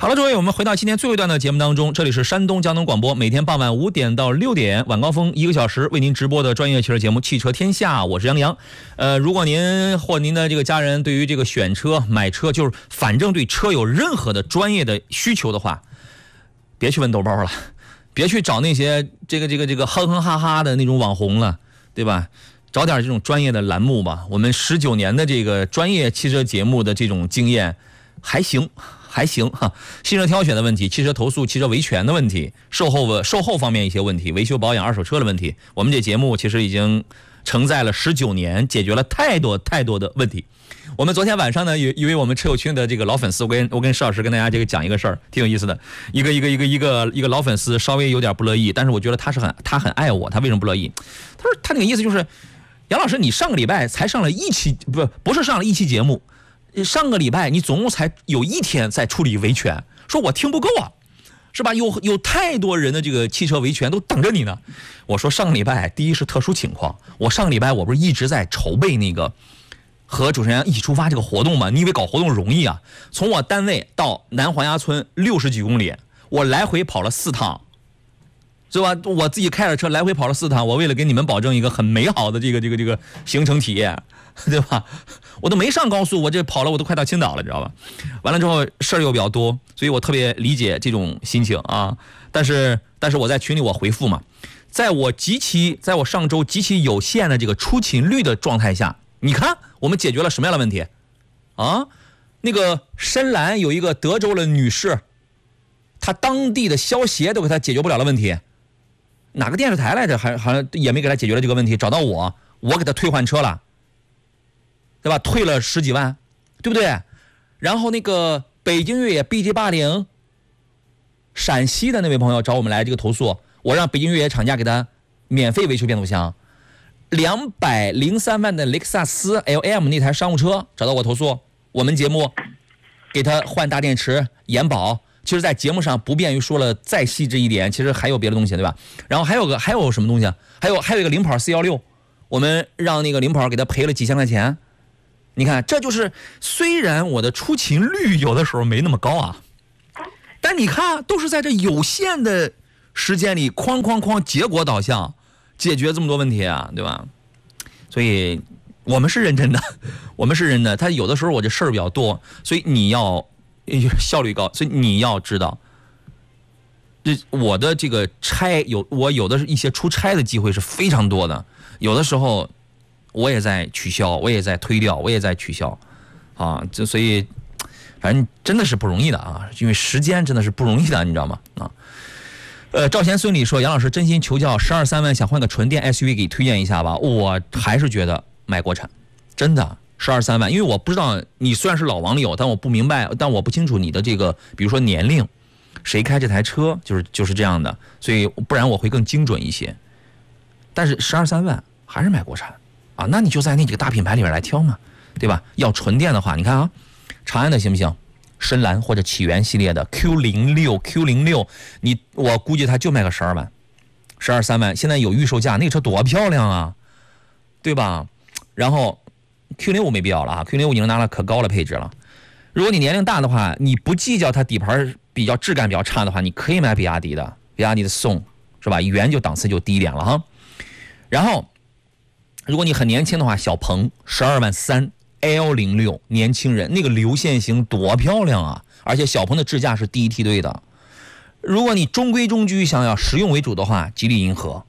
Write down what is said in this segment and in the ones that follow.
好了，诸位，我们回到今天最后一段的节目当中，这里是山东交通广播，每天傍晚5点到6点，晚高峰1个小时为您直播的专业汽车节目《汽车天下》，我是杨洋。如果您或您的这个家人对于这个选车、买车，就是反正对车有任何的专业的需求的话，别去问豆包了，别去找那些这个哼哼哈哈的那种网红了，对吧？找点这种专业的栏目吧。我们19年的这个专业汽车节目的这种经验还行哈。新车挑选的问题、汽车投诉、汽车维权的问题、售后方面一些问题、维修保养、二手车的问题，我们这节目其实已经承载了19年，解决了太多的问题。我们昨天晚上呢，因为我们车友群的这个老粉丝，我跟施老师跟大家这个讲一个事儿，挺有意思的。一个老粉丝稍微有点不乐意，但是我觉得他很爱我。他为什么不乐意？他说他那个意思就是，杨老师，你上个礼拜才上了一期，不是上了一期节目，上个礼拜你总共才有1天在处理维权，说我听不够啊，是吧？有太多人的这个汽车维权都等着你呢。我说上个礼拜第一是特殊情况，我上个礼拜我不是一直在筹备那个和主持人一起出发这个活动嘛？你以为搞活动容易啊？从我单位到南黄崖村60几公里，我来回跑了4趟，是吧？我自己开着车来回跑了4趟，我为了给你们保证一个很美好的这个行程体验，对吧？我都没上高速，我这跑了我都快到青岛了，知道吧？完了之后事儿又比较多，所以我特别理解这种心情啊。但是我在群里我回复嘛，在我上周极其有限的这个出勤率的状态下，你看我们解决了什么样的问题啊？那个深蓝有一个德州的女士，她当地的消协都给她解决不了的问题，哪个电视台来着？好像也没给她解决了这个问题，找到我给她退换车了，对吧？退了10几万，对不对？然后那个北京越野 BG80， 陕西的那位朋友找我们来这个投诉，我让北京越野厂家给他免费维修变速箱。203万的雷克萨斯 LM 那台商务车找到我投诉，我们节目给他换大电池延保。其实在节目上不便于说了再细致一点，其实还有别的东西，对吧？然后还有什么东西啊？还有一个领跑416，我们让那个领跑给他赔了几千块钱。你看，这就是虽然我的出勤率有的时候没那么高啊，但你看都是在这有限的时间里哐结果导向解决这么多问题啊，对吧？所以我们是认真的，他有的时候我这事儿比较多，所以你要效率高，所以你要知道，我的这个我有的是一些出差的机会是非常多的，有的时候我也在取消，我也在推掉，我也在取消啊，所以反正真的是不容易的啊，因为时间真的是不容易的，你知道吗？啊。赵贤孙礼说，杨老师真心求教，12、3万想换个纯电 SUV 给推荐一下吧。我还是觉得买国产，真的12、3万，因为我不知道你虽然是老网友，但我不明白，但我不清楚你的这个，比如说年龄，谁开这台车，就是这样的，所以不然我会更精准一些。但是12、3万还是买国产啊，那你就在那几个大品牌里边来挑嘛，对吧？要纯电的话，你看啊，长安的行不行？深蓝或者起源系列的 Q06， 我估计它就卖个12万，12、3万，现在有预售价，那个车多漂亮啊，对吧？然后 Q05 没必要了啊 ，Q05 已经拿了可高的配置了。如果你年龄大的话，你不计较它底盘比较质感比较差的话，你可以买比亚迪的宋，是吧？原就档次就低一点了哈。然后如果你很年轻的话，小鹏12万3。L06 年轻人那个流线型多漂亮啊，而且小鹏的智驾是第一梯队的。如果你中规中矩想要实用为主的话，吉利银河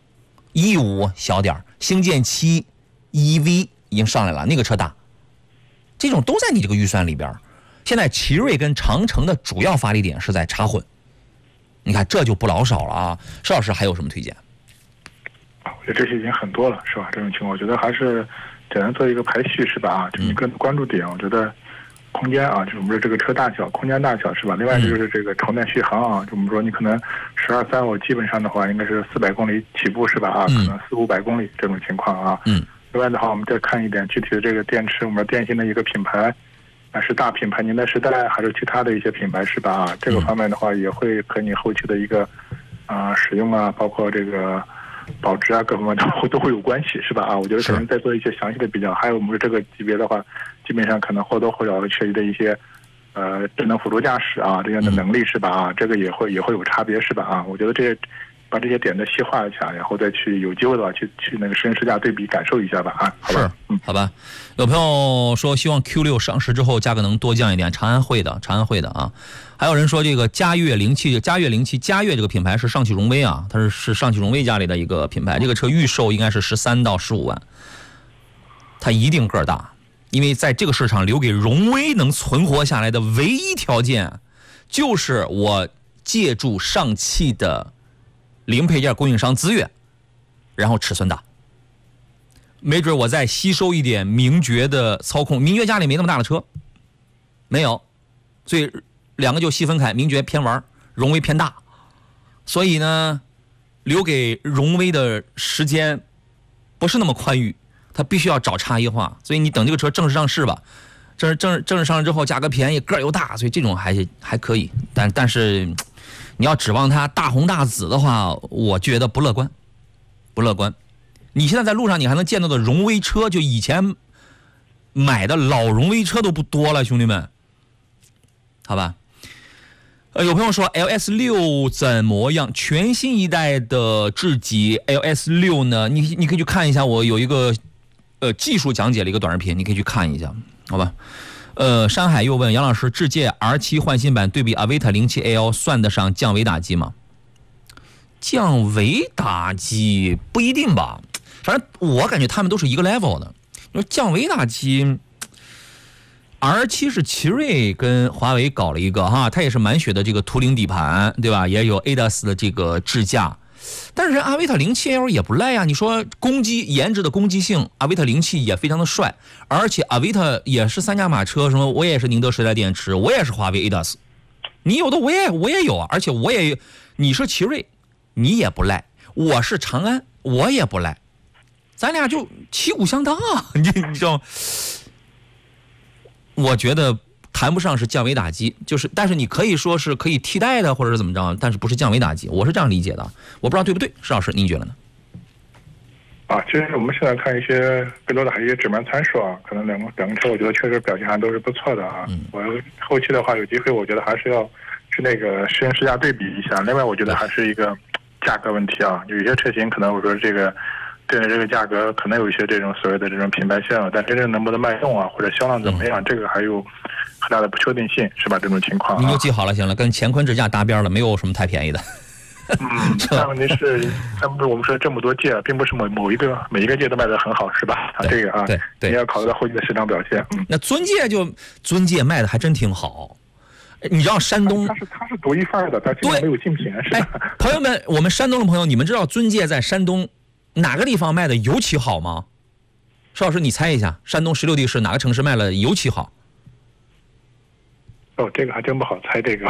E5 小点，星舰7 EV 已经上来了，那个车大，这种都在你这个预算里边。现在奇瑞跟长城的主要发力点是在插混，你看这就不老少了啊。施老师还有什么推荐？ 我觉得这些已经很多了，是吧？这种情况我觉得还是简单做一个排序，是吧？啊，就你个人关注点，我觉得空间啊，就是我们说这个车大小、空间大小，是吧？另外就是这个充电续航啊，就我们说你可能12、3，我基本上的话应该是400公里起步，是吧？啊，可能400、500公里这种情况啊。另外的话，我们再看一点具体的这个电池，我们电信的一个品牌，是大品牌年代时代，还是其他的一些品牌，是吧？啊，这个方面的话也会和你后期的一个使用啊，包括这个保值啊，各方面都会有关系，是吧？啊，我觉得可能再做一些详细的比较。还有我们这个级别的话，基本上可能或多或少会涉及的一些智能辅助驾驶啊这样的能力是吧啊，这个也会有差别是吧啊？我觉得把这些点的细化一下，然后再去有机会的话去那个实验试驾对比感受一下吧啊，好吧， 好吧。有朋友说希望 Q6 上市之后价格能多降一点，长安会的啊。还有人说这个嘉悦这个品牌是上汽荣威啊，它是上汽荣威家里的一个品牌，这个车预售应该是13到15万，它一定个儿大，因为在这个市场留给荣威能存活下来的唯一条件，就是我借助上汽的零配件供应商资源，然后尺寸大，没准我再吸收一点名爵的操控。名爵家里没那么大的车，没有，所以两个就细分开，名爵偏玩，荣威偏大，所以呢，留给荣威的时间不是那么宽裕，它必须要找差异化。所以你等这个车正式上市吧，正式上市之后价格便宜，个儿又大，所以这种还可以，但是你要指望它大红大紫的话，我觉得不乐观。你现在在路上你还能见到的荣威车，就以前买的老荣威车都不多了，兄弟们，好吧。有朋友说 LS6 怎么样？全新一代的智己 LS6 呢？你可以去看一下，我有一个技术讲解的一个短视频，你可以去看一下，好吧。山海又问杨老师，智界 R7 换新版对比 Avita 07L 算得上降维打击吗？降维打击不一定吧，反正我感觉他们都是一个 level 的。你说降维打击 ，R7 是奇瑞跟华为搞了一个哈，它也是满血的这个图灵底盘，对吧？也有 ADAS 的这个智驾。但是阿维塔07L 也不赖呀，你说颜值的攻击性，阿维塔07也非常的帅，而且阿维塔也是3驾马车，什么我也是宁德时代电池，我也是华为 ADAS， 你有的我也有啊，而且你是奇瑞，你也不赖，我是长安，我也不赖，咱俩就旗鼓相当啊，你知道吗？我觉得谈不上是降维打击，但是你可以说是可以替代的，或者是怎么着，但是不是降维打击，我是这样理解的，我不知道对不对，施老师您觉得呢？ 其实我们现在看一些更多的还是一些指标参数啊，可能两个车我觉得确实表现还都是不错的啊。我后期的话有机会，我觉得还是要去那个实验试驾对比一下。另外，我觉得还是一个价格问题啊，有些车型可能我说这个对着这个价格可能有一些这种所谓的这种品牌效应，但真正能不能卖动啊，或者销量怎么样，这个还有很大的不确定性，是吧？这种情况， 你就记好了，行了，跟乾坤智驾搭边了，没有什么太便宜的。 但问题是，我们说这么多届，并不是每一个届都卖得很好，是吧？这个啊，对，你要考虑到后期的市场表现。 那尊界卖的还真挺好。你知道山东， 它是独一份的，它基本没有竞品，是吧？ 朋友们，我们山东的朋友，你们知道尊界在山东哪个地方卖的尤其好吗？邵老师，你猜一下，山东16地市哪个城市卖了尤其好？ 这个还真不好猜。这个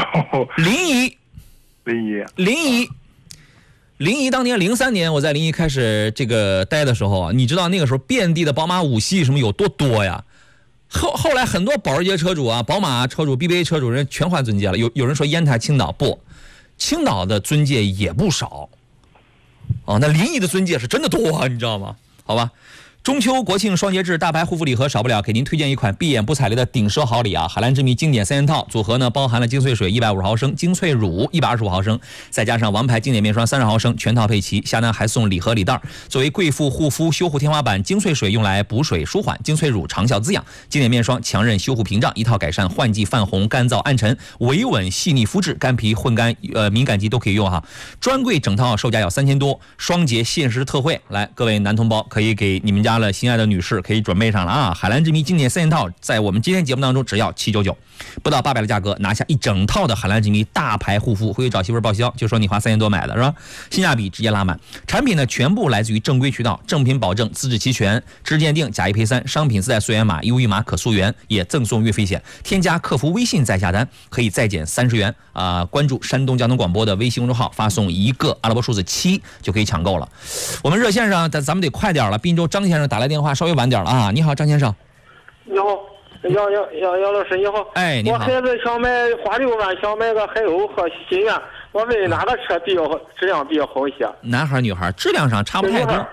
临沂当年03年我在临沂开始这个待的时候啊，你知道那个时候遍地的宝马5系什么有多多呀？后来很多保时捷车主啊、宝马车主、BBA 车主人全换尊界了。有人说烟台、青岛不，青岛的尊界也不少。那临沂的尊界是真的多啊，你知道吗？好吧。中秋国庆双节制大牌护肤礼盒少不了，给您推荐一款闭眼不踩雷的顶奢好礼啊！海蓝之谜经典3件套组合呢，包含了精粹水150毫升、精粹乳125毫升，再加上王牌经典面霜30毫升，全套配齐。下单还送礼盒礼袋，作为贵妇护肤修护天花板，精粹水用来补水舒缓，精粹乳长效滋养，经典面霜强韧修护屏障，一套改善换季泛红、干燥暗沉、维稳细腻肤质，干皮混干敏感肌都可以用哈。专柜整套售价要3000多，双节限时特惠，来各位男同胞可以给你们家了心爱的女士可以准备上了啊！海蓝之谜经典3件套，在我们今天节目当中只要799，不到800的价格拿下一整套的海蓝之谜大牌护肤，回去找媳妇报销，就说你花3000多买的是吧？性价比直接拉满。产品呢全部来自于正规渠道，正品保证，资质齐全，质鉴定，假一赔3，商品自带溯源码，1物1码可溯源，也赠送运费险。添加客服微信再下单，可以再减30元啊！关注山东交通广播的微信公众号，发送一个阿拉伯数字7就可以抢购了。我们热线上咱们得快点了，滨州张先生打来电话稍微晚点了啊！你好，张先生。 你好，杨老师你好。 哎，你好。 我孩子想花6万，想买个海鸥和新源，我问哪个车质量比较好一些？ 男孩女孩质量上差不太多，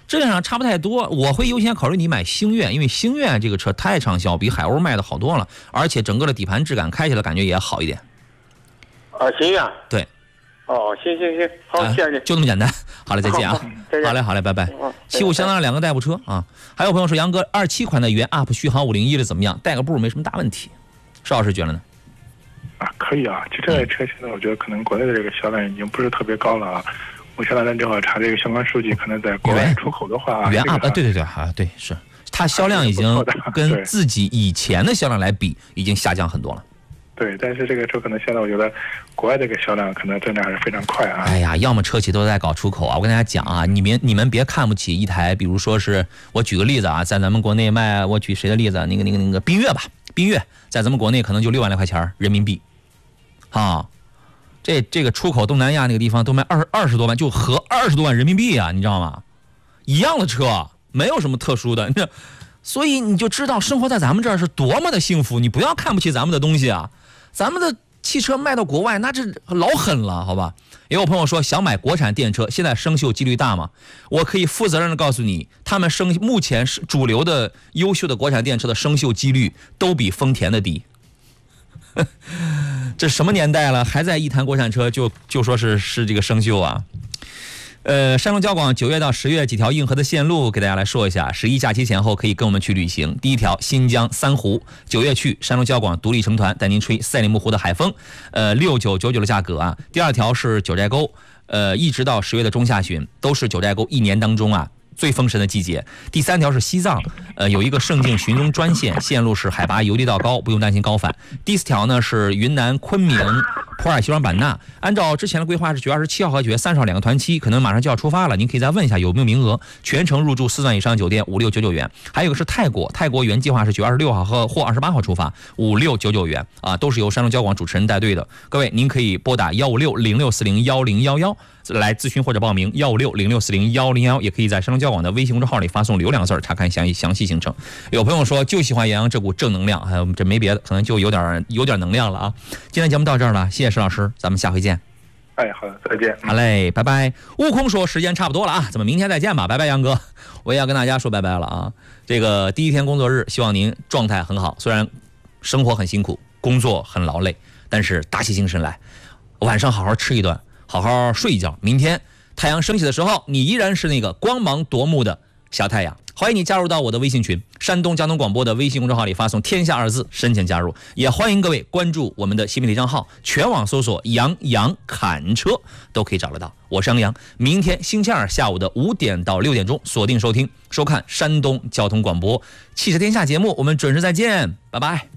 质量上差不太多。我会优先考虑你买星越，因为星越这个车太畅销，比海鸥卖的好多了，而且整个的底盘质感开起来感觉也好一点。 星越。 对。 哦，行，好，谢谢你。 就这么简单。好嘞，再见啊！好嘞，拜拜。旗鼓相当的两个代步车啊。还有朋友说，杨哥27款的原 UP 续航501的怎么样？带个步没什么大问题。邵老师觉得呢？ 可以啊。其实这台车现在我觉得可能国内的这个销量已经不是特别高了啊。我前两天正好查这个相关数据，可能在国外出口的话， 原 UP 对，是它销量已经跟自己以前的销量来比，已经下降很多了。 对，但是这个车可能现在我觉得国外这个销量可能增长还是非常快啊。 哎呀，要么车企都在搞出口啊！我跟大家讲啊，你们别看不起一台，比如说是我举个例子啊，在咱们国内卖，我举谁的例子？那个缤越吧，缤越在咱们国内可能就6万来块钱人民币，啊，这个出口东南亚那个地方都卖20多万，就合20多万人民币啊，你知道吗？一样的车，没有什么特殊的，所以你就知道生活在咱们这儿是多么的幸福。你不要看不起咱们的东西啊！咱们的汽车卖到国外，那这老狠了，好吧？也有朋友说想买国产电车，现在生锈几率大吗？我可以负责任的告诉你，他们目前是主流的优秀的国产电车的生锈几率都比丰田的低。这什么年代了，还在一谈国产车就说是这个生锈啊？山东交广9月到10月几条硬核的线路给大家来说一下，11假期前后可以跟我们去旅行。第一条，新疆三湖，9月去，山东交广独立成团带您吹赛里木湖的海风，6999的价格啊。第二条是九寨沟，一直到10月的中下旬，都是九寨沟一年当中啊最丰神的季节。第三条是西藏，有一个圣境寻踪专线，线路是海拔游离道高，不用担心高反。第四条呢是云南昆明普洱西双版纳，按照之前的规划是9月27号和9月30号2个团期，可能马上就要出发了，您可以再问一下有没有名额，全程入住4钻以上酒店5699元。还有一个是泰国原计划是9月26号或28号出发5699元啊，都是由山东交广主持人带队的。各位您可以拨打15606401011来咨询或者报名15606401011，也可以在山东交广的微信公众号里发送流量字查看详细行程。有朋友说就喜欢杨洋这股正能量，这没别的，可能就有点能量了啊。今天节目到这儿了，谢谢石老师，咱们下回见。 好的，再见。 好嘞，拜拜。悟空说时间差不多了啊，咱们明天再见吧，拜拜，杨哥。我也要跟大家说拜拜了啊。这个第一天工作日，希望您状态很好，虽然生活很辛苦，工作很劳累，但是打起精神来，晚上好好吃一顿，好好睡一觉，明天太阳升起的时候，你依然是那个光芒夺目的小太阳。欢迎你加入到我的微信群，山东交通广播的微信公众号里发送天下2字申请加入，也欢迎各位关注我们的新媒体账号，全网搜索杨洋侃车都可以找得到。我是杨洋，明天星期二下午的5点到6点钟锁定收听收看山东交通广播汽车天下节目，我们准时再见，拜拜。